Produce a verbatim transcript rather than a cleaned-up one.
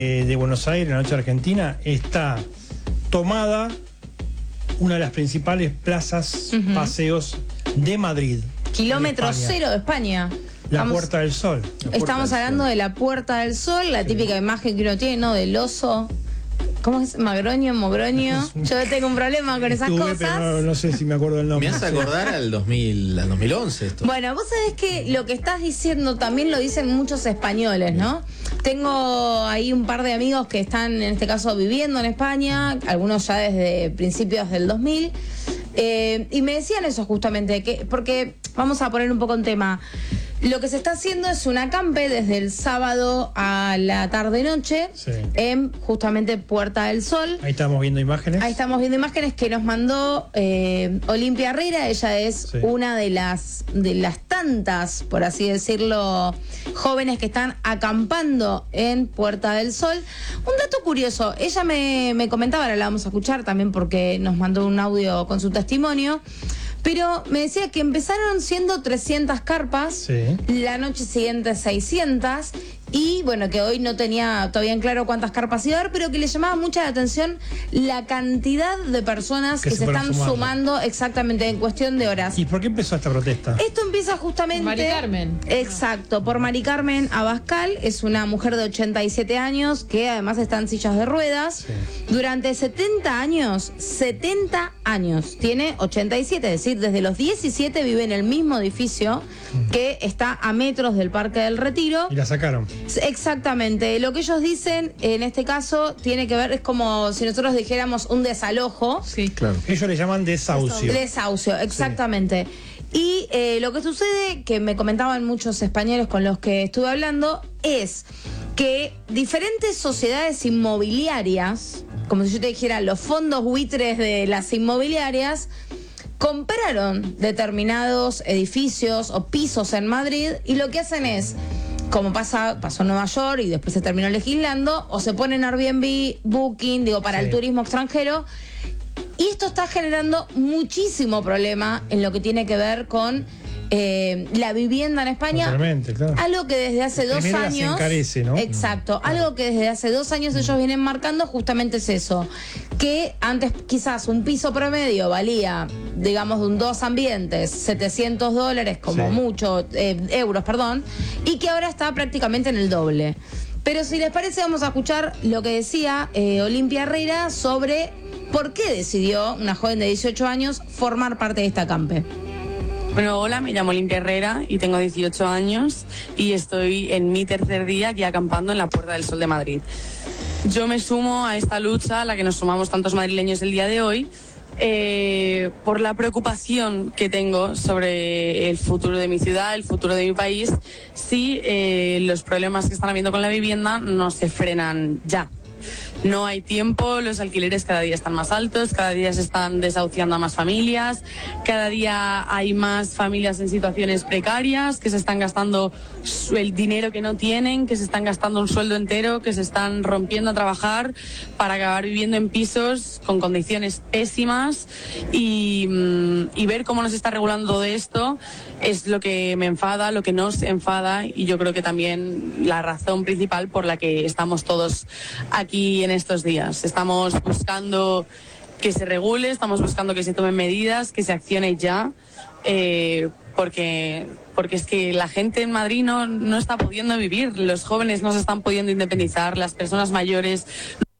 eh, de Buenos Aires, la noche argentina, está tomada una de las principales plazas, uh-huh. paseos de Madrid. Kilómetro cero de España. La Vamos, Puerta del Sol. Estamos hablando de la Puerta del Sol, la sí. típica imagen que uno tiene, ¿no? Del oso. ¿Cómo es? Magroño, Mogroño. Yo tengo un problema con esas Estuve, cosas. Pero no, no sé si me acuerdo el nombre. Me hace acordar al, dos mil, al dos mil once esto. Bueno, vos sabés que lo que estás diciendo también lo dicen muchos españoles, ¿no? Tengo ahí un par de amigos que están, en este caso, viviendo en España, algunos ya desde principios del dos mil, eh, y me decían eso justamente, que porque vamos a poner un poco en tema. Lo que se está haciendo es un acampe desde el sábado a la tarde-noche, sí. en justamente Puerta del Sol. Ahí estamos viendo imágenes. Ahí estamos viendo imágenes que nos mandó eh, Olimpia Herrera. Ella es sí. una de las, de las tantas, por así decirlo, jóvenes que están acampando en Puerta del Sol. Un dato curioso, ella me, me comentaba, ahora la vamos a escuchar también porque nos mandó un audio con su testimonio. Pero me decía que empezaron siendo trescientas carpas, sí. la noche siguiente seiscientas, y bueno, que hoy no tenía todavía en claro cuántas carpas iba a haber, pero que le llamaba mucha la atención la cantidad de personas que, que se, se están sumando. sumando exactamente en cuestión de horas. ¿Y por qué empezó esta protesta? Esto empieza justamente... Mari Carmen. Exacto, por Mari Carmen Abascal, es una mujer de ochenta y siete años que además está en sillas de ruedas. Sí. Durante setenta años, setenta años, tiene ochenta y siete, es decir, desde los diecisiete vive en el mismo edificio que está a metros del Parque del Retiro. Y la sacaron. Exactamente. Lo que ellos dicen, en este caso, tiene que ver, es como si nosotros dijéramos un desalojo. Sí, claro. Ellos le llaman desahucio. Desahucio, exactamente. Sí. Y eh, lo que sucede, que me comentaban muchos españoles con los que estuve hablando, es que diferentes sociedades inmobiliarias, como si yo te dijera los fondos buitres de las inmobiliarias, compraron determinados edificios o pisos en Madrid y lo que hacen es, como pasa, pasó en Nueva York y después se terminó legislando, o se ponen Airbnb, Booking, digo, para sí. el turismo extranjero, y esto está generando muchísimo problema en lo que tiene que ver con eh, la vivienda en España. Totalmente, claro. Algo que desde hace dos años... se encarece, ¿no? Exacto. Claro. Algo que desde hace dos años ellos vienen marcando justamente es eso. Que antes quizás un piso promedio valía, digamos, de un dos ambientes, setecientos dólares como sí. mucho, eh, euros, perdón, y que ahora está prácticamente en el doble. Pero si les parece, vamos a escuchar lo que decía eh, Olimpia Herrera sobre por qué decidió una joven de dieciocho años formar parte de esta acampe. Bueno, hola, me llamo Olimpia Herrera y tengo dieciocho años y estoy en mi tercer día aquí acampando en la Puerta del Sol de Madrid. Yo me sumo a esta lucha a la que nos sumamos tantos madrileños el día de hoy, eh, por la preocupación que tengo sobre el futuro de mi ciudad, el futuro de mi país, si eh, los problemas que están habiendo con la vivienda no se frenan ya. No hay tiempo, los alquileres cada día están más altos, cada día se están desahuciando a más familias, cada día hay más familias en situaciones precarias que se están gastando el dinero que no tienen, que se están gastando un sueldo entero, que se están rompiendo a trabajar para acabar viviendo en pisos con condiciones pésimas y, y ver cómo nos está regulando todo esto es lo que me enfada, lo que nos enfada y yo creo que también la razón principal por la que estamos todos aquí en estos días. Estamos buscando que se regule, estamos buscando que se tomen medidas, que se accione ya, eh, porque, porque es que la gente en Madrid no, no está pudiendo vivir, los jóvenes no se están pudiendo independizar, las personas mayores...